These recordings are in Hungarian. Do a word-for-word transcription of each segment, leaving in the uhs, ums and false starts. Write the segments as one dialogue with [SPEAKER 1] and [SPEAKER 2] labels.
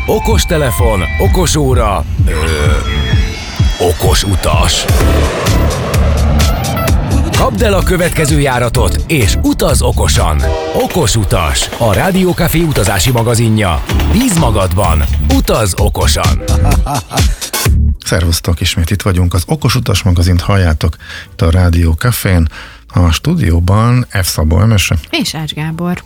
[SPEAKER 1] okos telefon, okos óra, ö, okos utas. Kapd el a következő járatot, és utaz okosan. Okos utas, a Rádió Café utazási magazinja. Bíz magadban, utaz okosan.
[SPEAKER 2] Szervusztok, ismét itt vagyunk. Az Okos Utas magazint halljátok itt a Rádió Cafén. A stúdióban F. Szabó Emese
[SPEAKER 3] és Ács Gábor.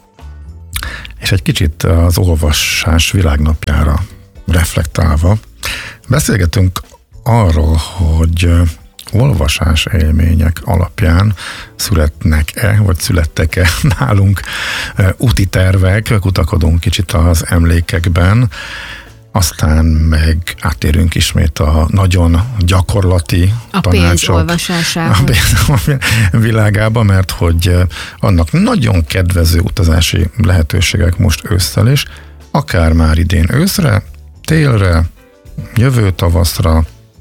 [SPEAKER 2] És egy kicsit az olvasás világnapjára reflektálva beszélgetünk arról, hogy olvasás élmények alapján születnek-e, vagy születtek-e nálunk úti tervek, kutakodunk kicsit az emlékekben, aztán meg átérünk ismét a nagyon gyakorlati
[SPEAKER 3] a
[SPEAKER 2] tanácsok
[SPEAKER 3] pénzolvasásába.
[SPEAKER 2] A pénz világába, mert hogy annak nagyon kedvező utazási lehetőségek most ősszel is, akár már idén őszre, télre, jövő tavaszra,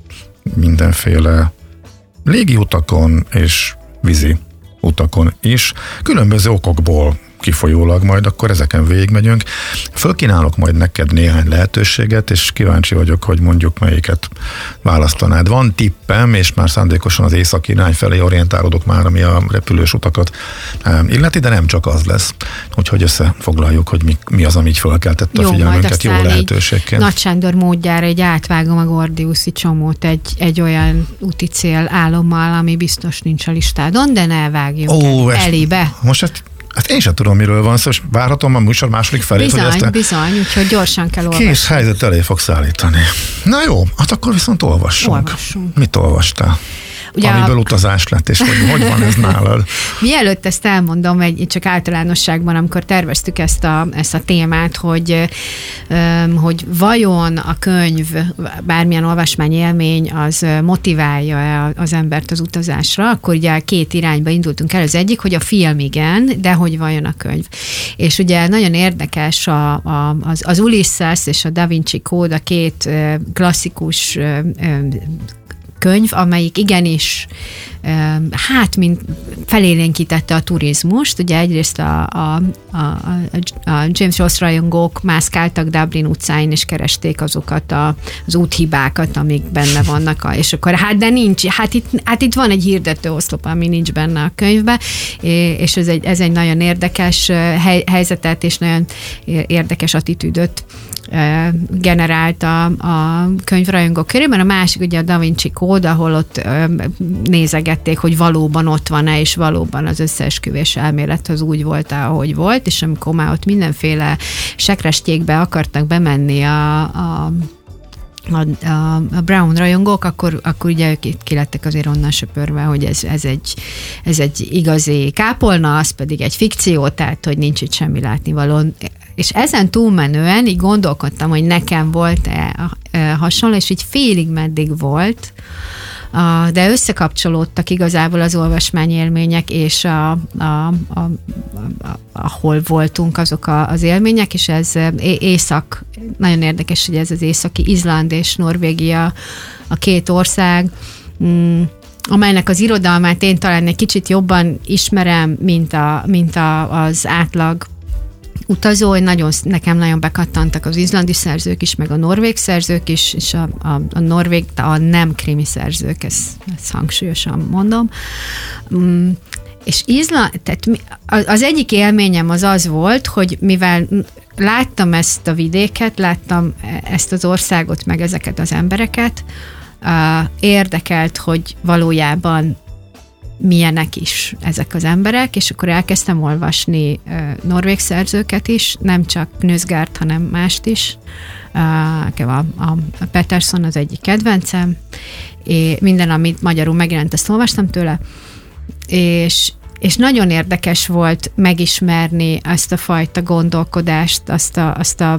[SPEAKER 2] mindenféle légi utakon és vízi utakon is, különböző okokból kifolyólag majd akkor ezeken végigmegyünk. Fölkínálok majd neked néhány lehetőséget, és kíváncsi vagyok, hogy mondjuk melyiket választanád. Van tippem, és már szándékosan az északi irány felé orientálódok már, ami a repülős utakat illeti, de nem csak az lesz. Úgyhogy összefoglaljuk, hogy mi, mi az, ami így fölkeltette a figyelmünket jó lehetőségként.
[SPEAKER 3] Nagy Sándor módjára egy átvágom a Gordiuszi csomót egy, egy olyan úti cél álommal, ami biztos nincs a listádon, de ne vágjuk Ó, el, elébe.
[SPEAKER 2] Most ezt Hát én sem tudom, miről van szó, és várhatom a műsor második felét.
[SPEAKER 3] Bizony,
[SPEAKER 2] hogy ezt
[SPEAKER 3] bizony, úgyhogy gyorsan kell olvasni.
[SPEAKER 2] Kész helyzet elé fogsz állítani. Na jó, hát akkor viszont olvassunk.
[SPEAKER 3] Olvassunk.
[SPEAKER 2] Mit olvastál? Ugye amiből a... utazás lett, és hogy, hogy van ez nálad?
[SPEAKER 3] Mielőtt ezt elmondom, egy, csak általánosságban, amikor terveztük ezt a, ezt a témát, hogy, hogy vajon a könyv, bármilyen olvasmányélmény, az motiválja az embert az utazásra, akkor ugye két irányba indultunk el. Az egyik, hogy a film igen, de hogy vajon a könyv. És ugye nagyon érdekes a, a, az, az Ulysses és a Da Vinci Code, a két klasszikus könyv, amelyik igenis hát, mint felélénkítette a turizmust. Ugye egyrészt a, a, a, a James Joyce rajongók mászkáltak Dublin utcáin, és keresték azokat a, az úthibákat, amik benne vannak, és akkor hát de nincs, hát itt, hát itt van egy hirdető oszlop, ami nincs benne a könyvben, és ez egy, ez egy nagyon érdekes hely, helyzetet, és nagyon érdekes attitűdöt generált a, a könyvrajongók körében. A másik ugye a Da Vinci Code, ahol ott nézegették, hogy valóban ott van-e, és valóban az összeesküvés elmélet az úgy volt, ahogy volt, és amikor már ott mindenféle sekrestjékbe akartak bemenni a, a A, a, a Brown rajongók, akkor, akkor ugye ők itt kilettek azért onnan söpörve, hogy ez, ez, egy, ez egy igazi kápolna, az pedig egy fikció, tehát hogy nincs itt semmi látnivaló. És ezen túlmenően így gondolkodtam, hogy nekem volt-e hasonló, és így félig meddig volt, de összekapcsolódtak igazából az olvasmányélmények, és a, a, a, a, ahol voltunk azok a, az élmények, és ez észak, nagyon érdekes, hogy ez az északi Izland és Norvégia a két ország, amelynek az irodalmát én talán egy kicsit jobban ismerem, mint, a, mint a, az átlag utazó, nagyon, nekem nagyon bekattantak az izlandi szerzők is, meg a norvég szerzők is, és a, a, a norvég, a nem krimi szerzők, ezt, ezt hangsúlyosan mondom. Um, és Izland, tehát az egyik élményem az az volt, hogy mivel láttam ezt a vidéket, láttam ezt az országot, meg ezeket az embereket, uh, érdekelt, hogy valójában milyenek is ezek az emberek, és akkor elkezdtem olvasni uh, norvég szerzőket is, nem csak Knausgaard, hanem mást is. Uh, a, a Peterson az egyik kedvencem, és minden, amit magyarul megjelent, ezt olvastam tőle, és, és nagyon érdekes volt megismerni ezt a fajta gondolkodást, azt a, azt a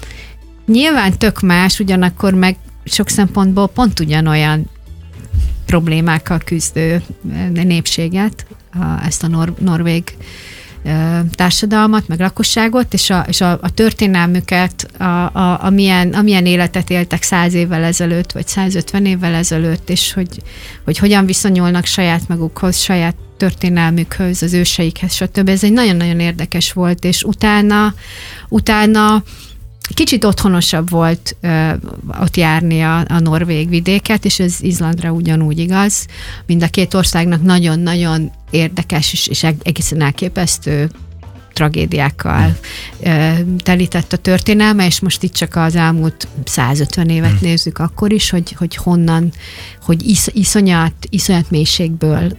[SPEAKER 3] nyilván tök más, ugyanakkor meg sok szempontból pont ugyanolyan problémákkal küzdő népséget, ezt a nor- norvég társadalmat, meg lakosságot, és a, és a, a történelmüket, a, a, a milyen, amilyen életet éltek száz évvel ezelőtt, vagy százötven évvel ezelőtt, és hogy, hogy hogyan viszonyulnak saját magukhoz, saját történelmükhöz, az őseikhez, stb. Ez egy nagyon-nagyon érdekes volt, és utána, utána kicsit otthonosabb volt ö, ott járni a, a norvég vidéket, és ez Izlandra ugyanúgy igaz. Mind a két országnak nagyon-nagyon érdekes és, és egészen elképesztő tragédiákkal ö, telített a történelme, és most itt csak az elmúlt százötven évet nézzük akkor is, hogy, hogy honnan, hogy isz, iszonyat, iszonyat mélységből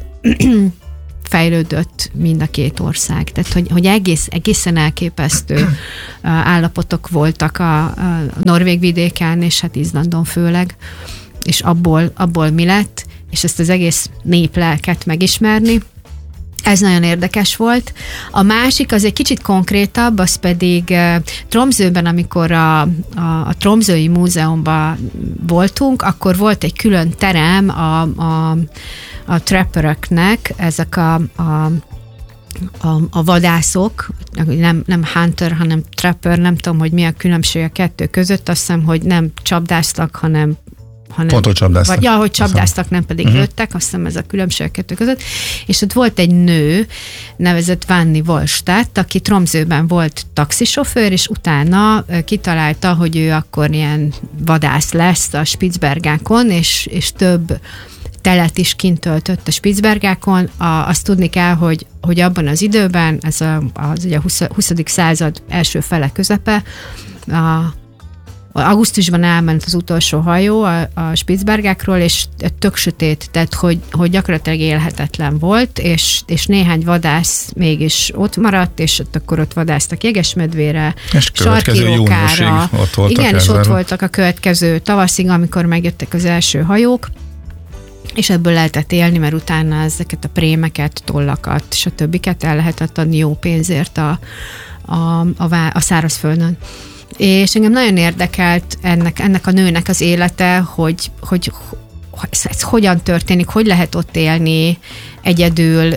[SPEAKER 3] fejlődött mind a két ország. Tehát, hogy, hogy egész, egészen elképesztő állapotok voltak a, a norvég vidéken, és hát Izlandon főleg, és abból, abból mi lett, és ezt az egész néplelket megismerni. Ez nagyon érdekes volt. A másik, az egy kicsit konkrétabb, az pedig Tromsøben, amikor a, a, a Tromsøi múzeumban voltunk, akkor volt egy külön terem a, a, a trapperöknek, ezek a, a A, a vadászok, nem, nem hunter, hanem trapper, nem tudom, hogy mi a különbség a kettő között, azt hiszem, hogy nem csapdáztak, hanem hanem,
[SPEAKER 2] Pont, hogy csapdáztak.
[SPEAKER 3] Vagy, ja, hogy csapdáztak, nem pedig uh-huh. lőttek, azt hiszem ez a különbség a kettő között. És ott volt egy nő, nevezett Vanni Volstadt, aki Tromsøben volt taxisofőr, és utána kitalálta, hogy ő akkor ilyen vadász lesz a Spitzbergákon, és, és több telet is kint töltött a Spitzbergákon. A, azt tudni kell, hogy, hogy abban az időben, ez a, az ugye a huszadik század első fele közepe, a augusztusban elment az utolsó hajó a, a Spitzbergákról, és tök sötét, tehát hogy, hogy gyakorlatilag élhetetlen volt, és, és néhány vadász mégis ott maradt, és ott akkor ott vadásztak jegesmedvére, sarkirókára. Igen, és ott voltak a következő tavaszig, amikor megjöttek az első hajók, és ebből lehetett élni, mert utána ezeket a prémeket, tollakat, stb. El lehetett adni jó pénzért a, a, a, a szárazföldön. És engem nagyon érdekelt ennek, ennek a nőnek az élete, hogy, hogy ez, ez hogyan történik, hogy lehet ott élni egyedül.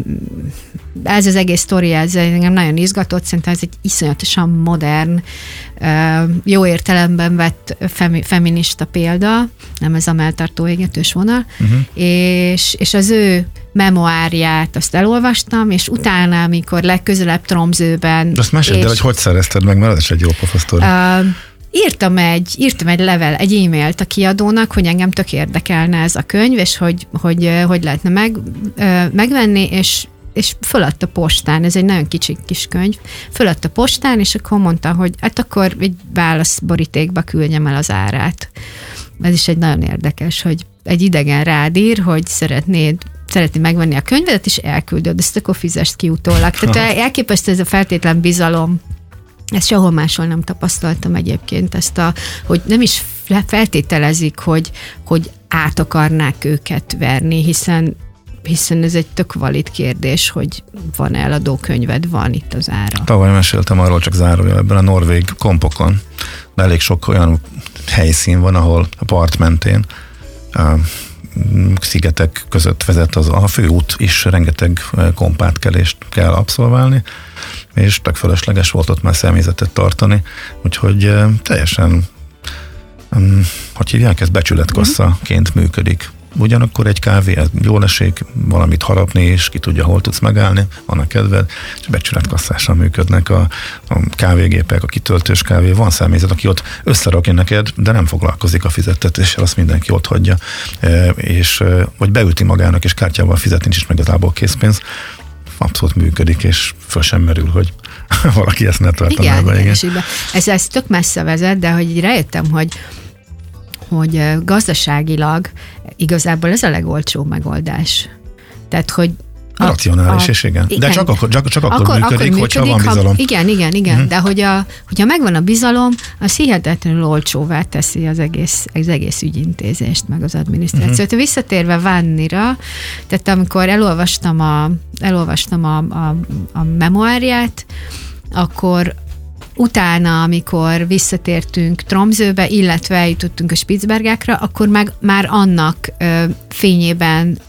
[SPEAKER 3] Ez az egész sztori, ez engem nagyon izgatott, szerintem ez egy iszonyatosan modern, jó értelemben vett femi, feminista példa, nem ez a melltartó égetős vonal, uh-huh. és, és az ő memoárját azt elolvastam, és utána, amikor legközelebb Tromsøben...
[SPEAKER 2] Azt meséld el, hogy hogy szerezted meg, mert ez is egy jó pofa sztori.
[SPEAKER 3] Uh, írtam egy, írtam egy level, egy e-mailt a kiadónak, hogy engem tök érdekelne ez a könyv, és hogy hogy, hogy lehetne meg, uh, megvenni, és és föladta postán, ez egy nagyon kicsi kis könyv, föladta postán, és akkor mondta, hogy hát akkor egy válaszborítékba küldjem el az árát. Ez is egy nagyon érdekes, hogy egy idegen rád ír, hogy szeretnéd szeretnéd megvenni a könyvedet, és elküldöd, ezt akkor fizest ki utólag. Tehát elképesztő ez a feltétlen bizalom. Ezt sehol máshol nem tapasztaltam egyébként, ezt a, hogy nem is feltételezik, hogy, hogy át akarnák őket verni, hiszen hiszen ez egy tök valid kérdés, hogy van eladó könyved, van itt az ára.
[SPEAKER 2] Tavaly meséltem arról, csak zárójelben a norvég kompokon. Elég sok olyan helyszín van, ahol a part mentén a szigetek között vezet az a főút is, rengeteg kompátkelést kell abszolválni, és tök fölösleges volt ott már személyzetet tartani, úgyhogy teljesen, hogy hívják, ez becsületkasszaként működik. Ugyanakkor egy kávé, ez jól esik, valamit harapni, és ki tudja, hol tudsz megállni, van a kedved, és becsületkasszással működnek a, a kávégépek, a kitöltős kávé, van személyzet, aki ott összerakja neked, de nem foglalkozik a fizettetéssel, azt mindenki ott hagyja, e, és vagy beülti magának, és kártyával fizetni, nincs is meg igazából készpénz, abszolút működik, és föl sem merül, hogy valaki ezt ne tartaná
[SPEAKER 3] igen,
[SPEAKER 2] be. Igen,
[SPEAKER 3] igen. Ez, ez tök messze vezet, de hogy így rájöttem, hogy hogy gazdaságilag igazából ez a legolcsóbb megoldás. Tehát, hogy
[SPEAKER 2] a, racionális, a, és igen. igen. De csak akkor, csak, csak akkor, akkor működik, akkor hogyha működik, van bizalom. Ha,
[SPEAKER 3] igen, igen, igen. Uh-huh. De hogy a, hogyha megvan a bizalom, az hihetetlenül olcsóvá teszi az egész, az egész ügyintézést, meg az adminisztrációt. Uh-huh. Visszatérve Vannira, tehát amikor elolvastam a, elolvastam a, a, a memoárját, akkor utána, amikor visszatértünk Tromsøbe, illetve eljutottunk a Spitzbergákra, akkor meg már annak ö, fényében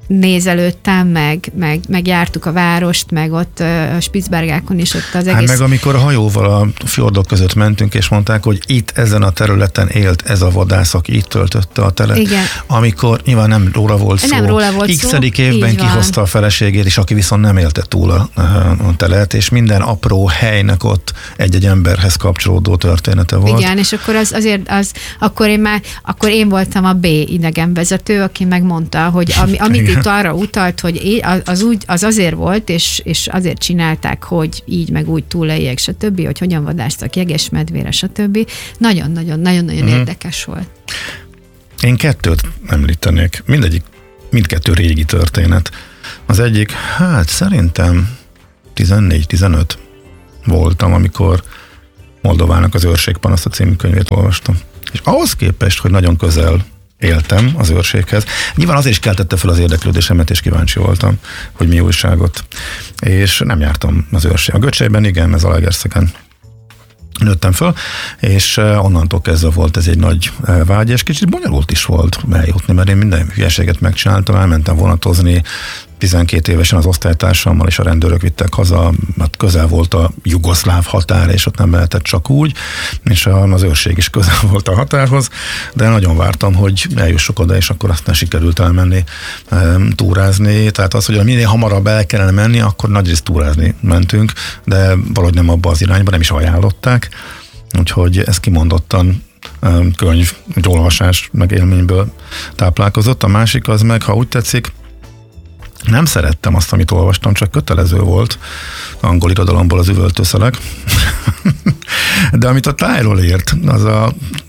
[SPEAKER 3] nézelődtem, meg, meg, meg jártuk a várost, meg ott a Spitzbergákon is ott az egész...
[SPEAKER 2] Hát meg amikor a hajóval a fjordok között mentünk, és mondták, hogy itt ezen a területen élt ez a vadász, aki itt töltötte a telet.
[SPEAKER 3] Igen.
[SPEAKER 2] Amikor nyilván nem róla volt szó.
[SPEAKER 3] Nem róla volt szó.
[SPEAKER 2] X-edik évben kihozta a feleségét, és aki viszont nem élte túl a, a telet, és minden apró helynek ott egy-egy emberhez kapcsolódó története volt.
[SPEAKER 3] Igen, és akkor az azért, az, akkor én már, akkor én voltam a B idegenvezető, aki megmondta, hogy ami, amit itt arra utalt, hogy az, úgy, az azért volt, és, és azért csinálták, hogy így, meg úgy túléljek, stb., hogy hogyan vadásztak jegesmedvére, stb. Nagyon-nagyon-nagyon-nagyon mm. érdekes volt.
[SPEAKER 2] Én kettőt említenék. Mindegyik, mindkettő régi történet. Az egyik, hát szerintem tizennégy-tizenöt voltam, amikor Moldovának az Őrségpanasza című könyvét olvastam. És ahhoz képest, hogy nagyon közel éltem az őrséghez. Nyilván azért is keltette fel az érdeklődésemet, és kíváncsi voltam, hogy mi újságot. És nem jártam az őrség. A Göcsejben igen, ez Zalaegerszegen nőttem föl, és onnantól kezdve volt ez egy nagy vágy, és kicsit bonyolult is volt eljutni, mert én minden hülyeséget megcsináltam, elmentem vonatozni, tizenkét évesen az osztálytársammal, és a rendőrök vittek haza, mert közel volt a jugoszláv határ, és ott nem lehetett csak úgy, és az őrség is közel volt a határhoz, de nagyon vártam, hogy eljussuk oda, és akkor aztán sikerült elmenni túrázni, tehát az, hogy minél hamarabb el kellene menni, akkor nagyrészt túrázni mentünk, de valahogy nem abba az irányba, nem is ajánlották, úgyhogy ez kimondottan könyv, egy olvasás, meg élményből táplálkozott. A másik az meg, ha úgy tetszik, nem szerettem azt, amit olvastam, csak kötelező volt angol irodalomból az üvöltőszelek. De amit a tájról írt, az a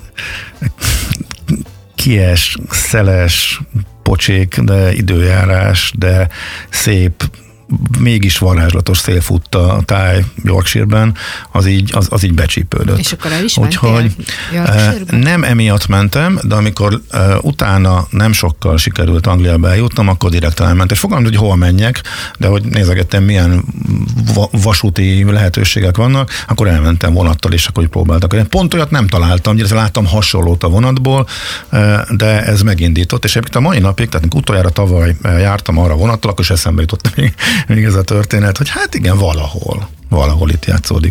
[SPEAKER 2] kies, szeles, pocsék, de időjárás, de szép, mégis varázslatos szél futta a táj Yorkshire-ben, az így, az, az így becsípődött.
[SPEAKER 3] És akkor el is mentél
[SPEAKER 2] Yorkshire-ben? Nem emiatt mentem, de amikor uh, utána nem sokkal sikerült Angliába eljutnom, akkor direkt elment. És fogalmam, hogy hol menjek, de hogy nézegettem, milyen va- vasúti lehetőségek vannak, akkor elmentem vonattal, és akkor próbáltak. Pont olyat nem találtam, gyere, láttam hasonlót a vonatból, uh, de ez megindított, és egyébként a mai napig, tehát utoljára tavaly jártam arra vonattal, akkor is eszembe jutott még még ez a történet, hogy hát igen, valahol, valahol itt játszódik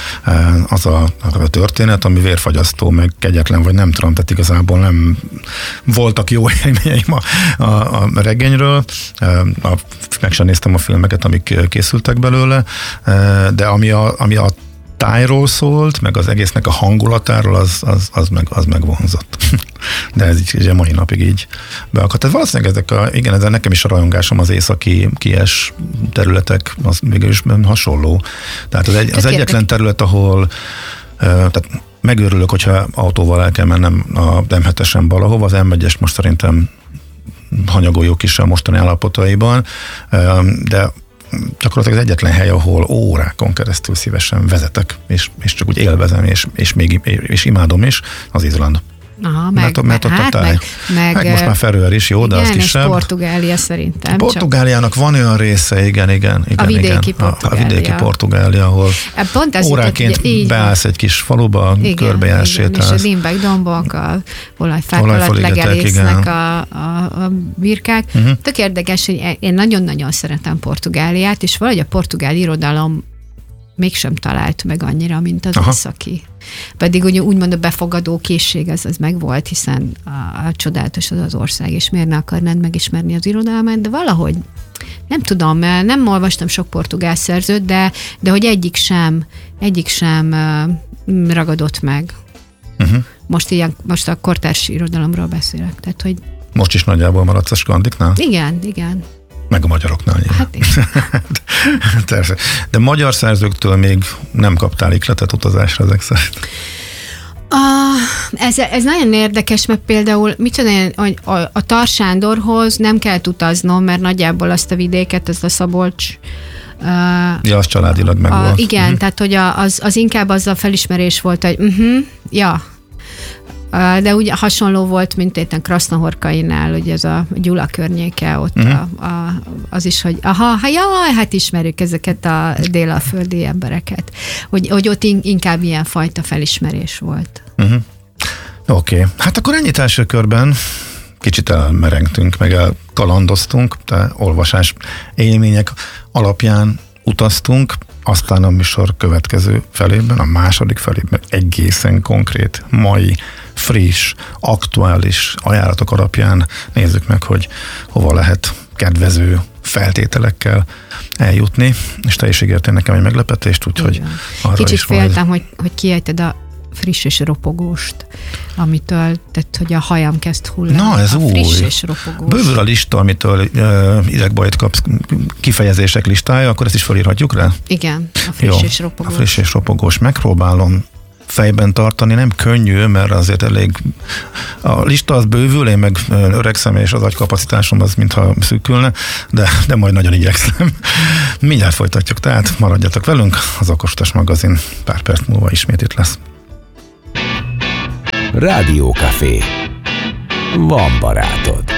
[SPEAKER 2] az a, a történet, ami vérfagyasztó, meg kegyetlen, vagy nem tudom, tehát igazából nem voltak jó élményeim a, a, a regényről, a, meg sem néztem a filmeket, amik készültek belőle, de ami a, ami a tájról szólt, meg az egésznek a hangulatáról, az, az, az, meg, az megvonzott. De ez így, így a mai napig így beakadt. Tehát valószínűleg ezek a, igen, ez nekem is a rajongásom az északi kies területek, az mégis hasonló. Tehát az, egy, az egyetlen terület, ahol tehát megőrülök, hogyha autóval el kell mennem a em hetesen valahova, az em egyes most szerintem hanyagoljuk is a mostani állapotaiban, de gyakorlatilag az egyetlen hely, ahol órákon keresztül szívesen vezetek, és, és csak úgy élvezem, és, és még és imádom is, az Izland.
[SPEAKER 3] Aha, meg,
[SPEAKER 2] mert, mert ott
[SPEAKER 3] hát,
[SPEAKER 2] a táj.
[SPEAKER 3] Meg, meg,
[SPEAKER 2] meg most már Feröer is jó, de
[SPEAKER 3] igen,
[SPEAKER 2] az kisebb.
[SPEAKER 3] Igen, Portugália szerintem.
[SPEAKER 2] Portugáliának csak... van olyan része, igen, igen. igen
[SPEAKER 3] a vidéki
[SPEAKER 2] igen.
[SPEAKER 3] Portugália.
[SPEAKER 2] A, a vidéki Portugália, ahol
[SPEAKER 3] pont
[SPEAKER 2] óráként jutott, beállsz egy kis faluba, körbejársz, sétálsz.
[SPEAKER 3] És a dimbek, dombok, a olajfák alatt legelésznek a, a, a birkák. Uh-huh. Tök érdekes, hogy én nagyon-nagyon szeretem Portugáliát, és valahogy a portugál irodalom mégsem talált meg annyira, mint az északi. Pedig úgy, úgymond a befogadó készség az, az megvolt, hiszen a, a csodálatos az az ország, és miért ne akarnád megismerni az irodalmát, de valahogy nem tudom, nem olvastam sok portugál szerzőt, de, de hogy egyik sem, egyik sem uh, ragadott meg. Uh-huh. Most, ilyen, most a kortárs irodalomról beszélek. Tehát, hogy
[SPEAKER 2] most is nagyjából maradsz a skandiknál?
[SPEAKER 3] Igen, igen.
[SPEAKER 2] Meg a magyaroknál.
[SPEAKER 3] Hát
[SPEAKER 2] de magyar szerzőktől még nem kaptál ikletet utazásra ezek szerint?
[SPEAKER 3] A, ez, ez nagyon érdekes, mert például mit tudom én, hogy a, a Tar Sándorhoz nem kell utaznom, mert nagyjából azt a vidéket, azt a Szabolcs Uh,
[SPEAKER 2] ja, az családilag meg
[SPEAKER 3] a,
[SPEAKER 2] volt.
[SPEAKER 3] Igen, uh-huh. Tehát hogy a, az, az inkább az a felismerés volt, hogy uh-huh, ja, de úgy hasonló volt, mint éten Krasznahorkainál, ugye ez a Gyula környéke, ott uh-huh. a, a, az is, hogy aha, ha, jaj, hát ismerjük ezeket a délalföldi embereket. Hogy, hogy ott inkább ilyen fajta felismerés volt.
[SPEAKER 2] Uh-huh. Oké, okay. Hát akkor ennyit első körben. kicsit elmerengtünk, meg elkalandoztunk, de olvasás élmények alapján utaztunk, aztán a műsor következő felében, a második felében egészen konkrét, mai, friss, aktuális ajánlatok alapján nézzük meg, hogy hova lehet kedvező feltételekkel eljutni, és te is ígértél nekem egy meglepetést, úgyhogy arra
[SPEAKER 3] Kicsit
[SPEAKER 2] is
[SPEAKER 3] féltem, majd... hogy, hogy kiejted a friss és ropogóst, amitől, tehát, hogy a hajam kezd hullani.
[SPEAKER 2] Na, ez
[SPEAKER 3] a
[SPEAKER 2] új.
[SPEAKER 3] Friss és ropogós.
[SPEAKER 2] Bővül a lista, amitől uh, idegbajt kapsz, kifejezések listája, akkor ezt is felírhatjuk rá?
[SPEAKER 3] Igen, a friss
[SPEAKER 2] Jó,
[SPEAKER 3] és ropogós.
[SPEAKER 2] a friss és ropogós. Megpróbálom fejben tartani, nem könnyű, mert azért elég a lista az bővül, én meg öregszem, és az agykapacitásom az mintha szűkülne, de, de majd nagyon igyekszem. Mindjárt folytatjuk, tehát maradjatok velünk, az Okosutas magazin pár perc múlva ismét itt lesz.
[SPEAKER 1] Rádiókafé. Van barátod.